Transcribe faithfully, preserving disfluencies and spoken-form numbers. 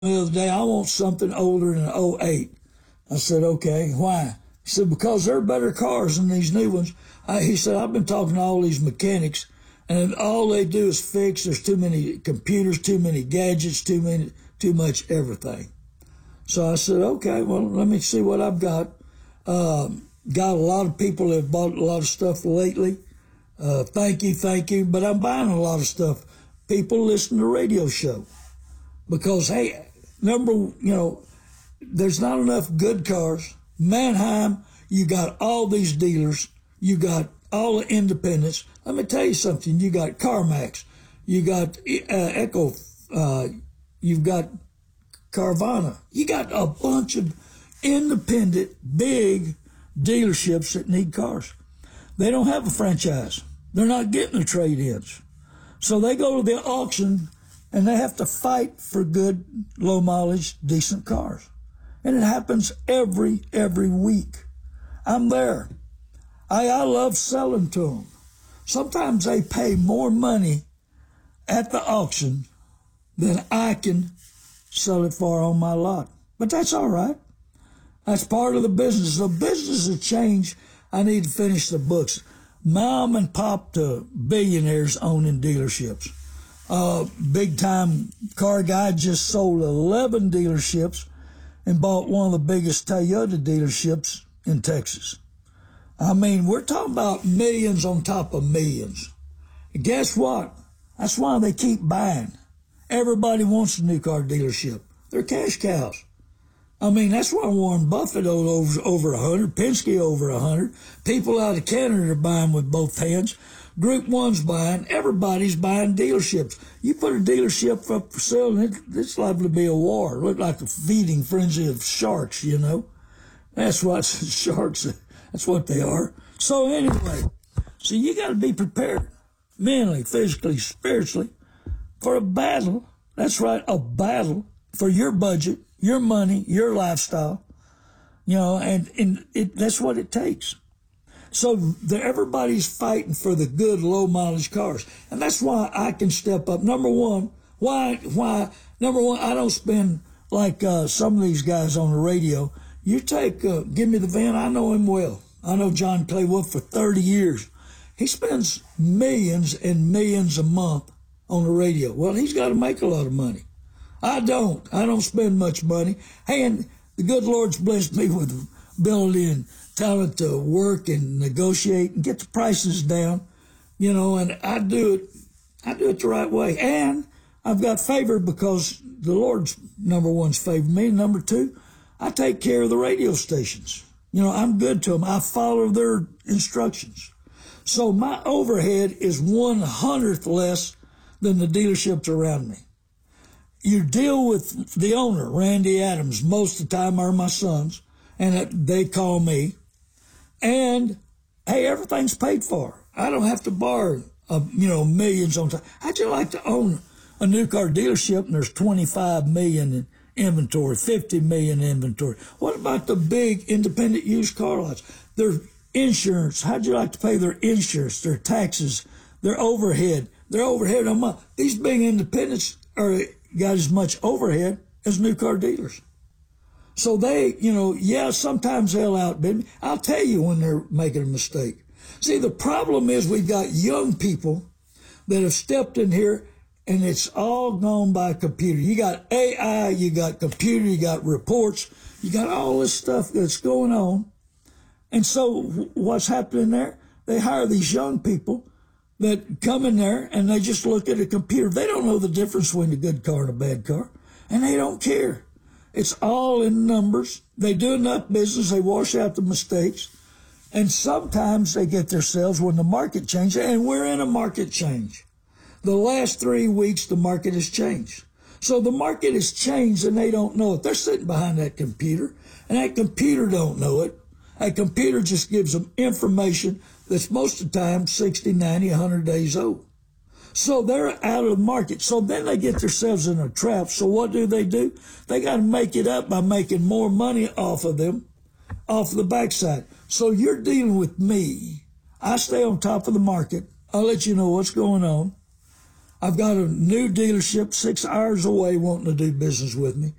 The other day, I want something older than an oh eight. I said, okay, why? He said, because they're better cars than these new ones. I, he said, I've been talking to all these mechanics, and all they do is fix. There's too many computers, too many gadgets, too many, too much everything. So I said, okay, well, let me see what I've got. Um, got a lot of people that have bought a lot of stuff lately. Uh, thank you, thank you. But I'm buying a lot of stuff. People listen to the radio show because, hey, number, you know, there's not enough good cars. Manheim, you got all these dealers. You got all the independents. Let me tell you something. You got CarMax. You got uh, Echo. Uh, you've got Carvana. You got a bunch of independent, big dealerships that need cars. They don't have a franchise. They're not getting the trade-ins. So they go to the auction and they have to fight for good, low mileage, decent cars. And it happens every, every week. I'm there. I, I love selling to them. Sometimes they pay more money at the auction than I can sell it for on my lot. But that's all right. That's part of the business. The business has changed. I need to finish the books. Mom and pop to billionaires owning dealerships. Uh, big time car guy just sold eleven dealerships and bought one of the biggest Toyota dealerships in Texas. I mean, we're talking about millions on top of millions. And guess what? That's why they keep buying. Everybody wants a new car dealership. They're cash cows. I mean, that's why Warren Buffett owed over, over one hundred, Penske over one hundred. People out of Canada are buying with both hands. Group One's buying. Everybody's buying dealerships. You put a dealership up for sale, and it, it's liable to be a war. It look like a feeding frenzy of sharks, you know. That's what sharks, that's what they are. So anyway, so you got to be prepared mentally, physically, spiritually for a battle. That's right, a battle for your budget, your money, your lifestyle, you know, and, and it, that's what it takes. So the, everybody's fighting for the good low mileage cars. And that's why I can step up. Number one, why, why, number one, I don't spend like, uh, some of these guys on the radio. You take, uh, give me the van. I know him well. I know John Clay Wolf for thirty years. He spends millions and millions a month on the radio. Well, he's got to make a lot of money. I don't. I don't spend much money. Hey, and the good Lord's blessed me with ability and talent to work and negotiate and get the prices down, you know, and I do it, I do it the right way. And I've got favor because the Lord's, number one's favored me. Number two, I take care of the radio stations. You know, I'm good to them. I follow their instructions. So my overhead is one hundredth less than the dealerships around me. You deal with the owner, Randy Adams, most of the time are my sons, and they call me. And, hey, everything's paid for. I don't have to borrow, uh, you know, millions on time. How'd you like to own a new car dealership and there's twenty-five million in inventory, fifty million in inventory? What about the big independent used car lots? Their insurance. How'd you like to pay their insurance, their taxes, their overhead, their overhead a month? These big independents are got as much overhead as new car dealers. So they, you know, yeah, sometimes they'll outbid me. I'll tell you when they're making a mistake. See, the problem is we've got young people that have stepped in here and it's all gone by computer. You got A I, you got computer, you got reports, you got all this stuff that's going on. And so what's happening there? They hire these young people that come in there and they just look at a computer. They don't know the difference between a good car and a bad car, and they don't care. It's all in numbers. They do enough business. They wash out the mistakes. And sometimes they get themselves when the market changes, and we're in a market change. The last three weeks, the market has changed. So the market has changed, and they don't know it. They're sitting behind that computer, and that computer don't know it. That computer just gives them information that's most of the time sixty, ninety, one hundred days old. So they're out of the market. So then they get themselves in a trap. So what do they do? They got to make it up by making more money off of them, off the backside. So you're dealing with me. I stay on top of the market. I'll let you know what's going on. I've got a new dealership six hours away wanting to do business with me.